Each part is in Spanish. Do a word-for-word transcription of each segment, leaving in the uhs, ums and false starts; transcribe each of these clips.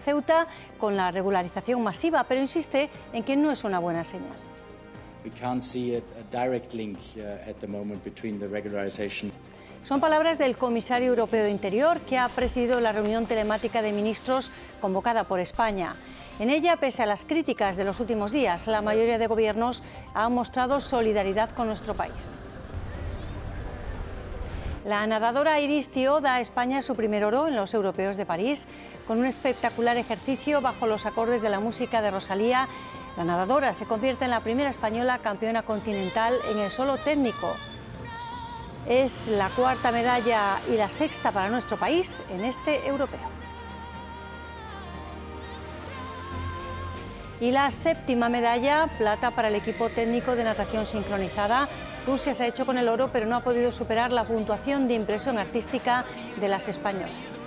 Ceuta con la regularización masiva, pero insiste en que no es una buena señal. We can't see a, a direct link uh, at the moment between the regularization. Son palabras del comisario europeo de Interior, que ha presidido la reunión telemática de ministros convocada por España. En ella, pese a las críticas de los últimos días, la mayoría de gobiernos ha mostrado solidaridad con nuestro país. La nadadora Iris Tío da a España su primer oro en los Europeos de París. Con un espectacular ejercicio bajo los acordes de la música de Rosalía, la nadadora se convierte en la primera española campeona continental en el solo técnico. Es la cuarta medalla y la sexta para nuestro país en este europeo. Y la séptima medalla, plata para el equipo técnico de natación sincronizada. Rusia se ha hecho con el oro, pero no ha podido superar la puntuación de impresión artística de las españolas.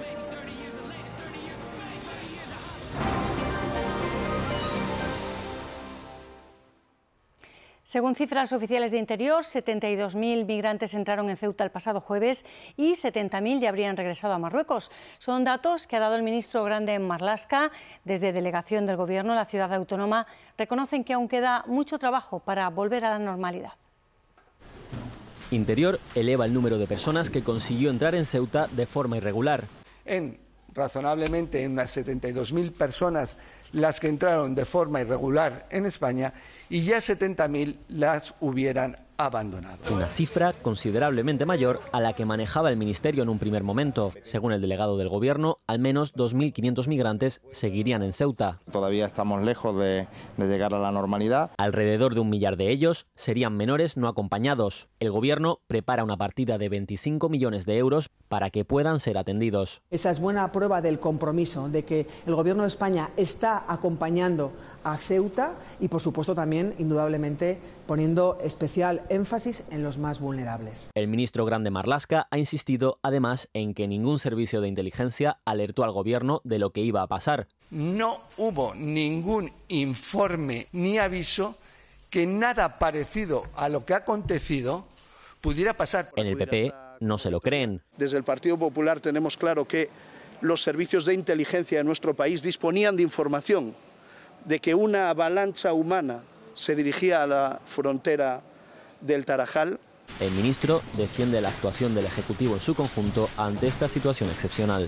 Según cifras oficiales de Interior, setenta y dos mil migrantes entraron en Ceuta el pasado jueves y setenta mil ya habrían regresado a Marruecos. Son datos que ha dado el ministro Grande en Marlaska. Desde delegación del Gobierno, la ciudad autónoma reconocen que aún queda mucho trabajo para volver a la normalidad. Interior eleva el número de personas que consiguió entrar en Ceuta de forma irregular. En razonablemente en unas setenta y dos mil personas las que entraron de forma irregular en España, y ya setenta mil las hubieran abandonado. Una cifra considerablemente mayor a la que manejaba el Ministerio en un primer momento. Según el delegado del Gobierno, al menos dos mil quinientos migrantes seguirían en Ceuta. Todavía estamos lejos de, de llegar a la normalidad. Alrededor de un millar de ellos serían menores no acompañados. El Gobierno prepara una partida de veinticinco millones de euros para que puedan ser atendidos. Esa es buena prueba del compromiso, de que el Gobierno de España está acompañando a Ceuta y, por supuesto, también, indudablemente, poniendo especial énfasis en los más vulnerables. El ministro Grande Marlaska ha insistido, además, en que ningún servicio de inteligencia alertó al Gobierno de lo que iba a pasar. No hubo ningún informe ni aviso que nada parecido a lo que ha acontecido pudiera pasar. En el P P no se lo creen. Desde el Partido Popular tenemos claro que los servicios de inteligencia de nuestro país disponían de información de que una avalancha humana se dirigía a la frontera del Tarajal. El ministro defiende la actuación del Ejecutivo en su conjunto ante esta situación excepcional.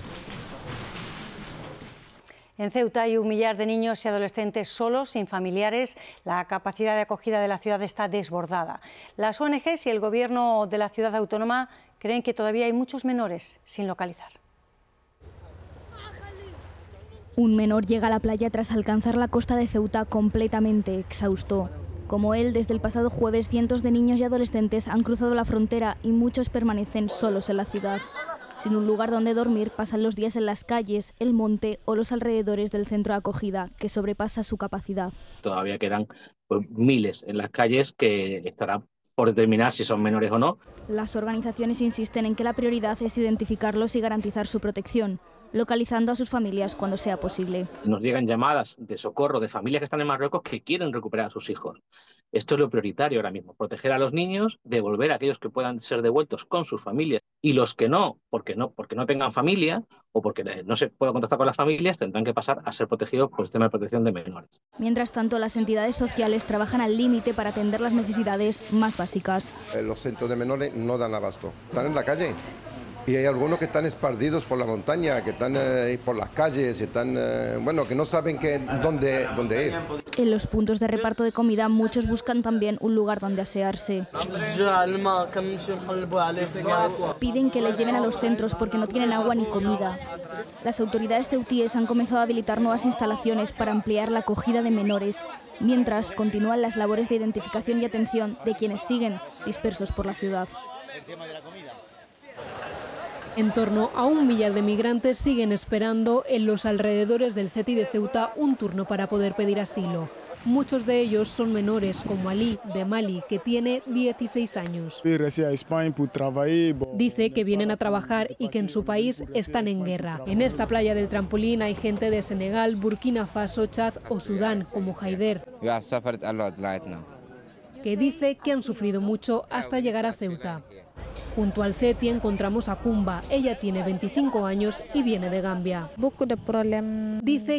En Ceuta hay un millar de niños y adolescentes solos, sin familiares. La capacidad de acogida de la ciudad está desbordada. Las O N Ges y el Gobierno de la ciudad autónoma creen que todavía hay muchos menores sin localizar. Un menor llega a la playa tras alcanzar la costa de Ceuta completamente exhausto. Como él, desde el pasado jueves, cientos de niños y adolescentes han cruzado la frontera y muchos permanecen solos en la ciudad. Sin un lugar donde dormir, pasan los días en las calles, el monte o los alrededores del centro de acogida, que sobrepasa su capacidad. Todavía quedan pues, miles en las calles que estarán por determinar si son menores o no. Las organizaciones insisten en que la prioridad es identificarlos y garantizar su protección, localizando a sus familias cuando sea posible. Nos llegan llamadas de socorro de familias que están en Marruecos que quieren recuperar a sus hijos. Esto es lo prioritario ahora mismo, proteger a los niños, devolver a aquellos que puedan ser devueltos con sus familias, y los que no, porque no, porque no tengan familia o porque no se pueda contactar con las familias, tendrán que pasar a ser protegidos por el sistema de protección de menores. Mientras tanto, las entidades sociales trabajan al límite para atender las necesidades más básicas. Los centros de menores no dan abasto, están en la calle. Y hay algunos que están esparcidos por la montaña, que están eh, por las calles, están, eh, bueno, que no saben que, dónde, dónde ir. En los puntos de reparto de comida, muchos buscan también un lugar donde asearse. Piden que les lleven a los centros porque no tienen agua ni comida. Las autoridades ceutíes han comenzado a habilitar nuevas instalaciones para ampliar la acogida de menores, mientras continúan las labores de identificación y atención de quienes siguen dispersos por la ciudad. En torno a un millar de migrantes siguen esperando en los alrededores del CETI de Ceuta un turno para poder pedir asilo. Muchos de ellos son menores, como Ali, de Mali, que tiene dieciséis años. Dice que vienen a trabajar y que en su país están en guerra. En esta playa del Trampolín hay gente de Senegal, Burkina Faso, Chad o Sudán, como Haider, que dice que han sufrido mucho hasta llegar a Ceuta. Junto al CETI encontramos a Kumba. Ella tiene veinticinco años y viene de Gambia. Dice